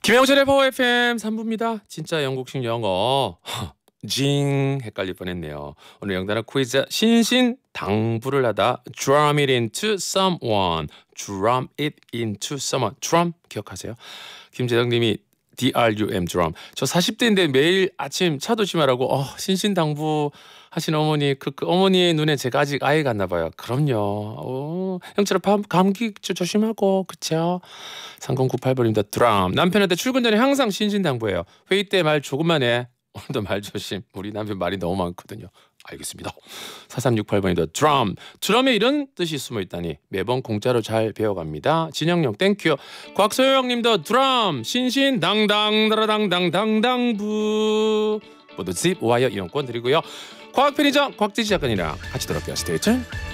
김영철의 파워 FM 3부입니다. 진짜 영국식 영어 징 헷갈릴 뻔했네요. 오늘 영단어 퀴즈 신신당부를 하다 drum it into someone, drum it into someone. drum 기억하세요? 김재덕님이 DRUM drum. 저 40대인데 매일 아침 차 조심하라고 신신당부 하시는 어머니 그 어머니의 눈에 제가 아직 아이 같나 봐요. 그럼요. 형철아 감기 조심하고 그쵸? 3098번입니다. 드럼. 남편한테 출근 전에 항상 신신당부해요. 회의 때 말 조금만 해. 오늘도 말 조심. 우리 남편 말이 너무 많거든요. 알겠습니다. 4368번입니다. 드럼. 드럼에 이런 뜻이 숨어 있다니 매번 공짜로 잘 배워갑니다. 진영용 땡큐. 곽소영님도 드럼. 신신당당 다라당당당당부 모두 집 와이어 이용권 드리고요. 과학편의점 곽지지 작가님이랑 같이 돌아올게요. 스테이트.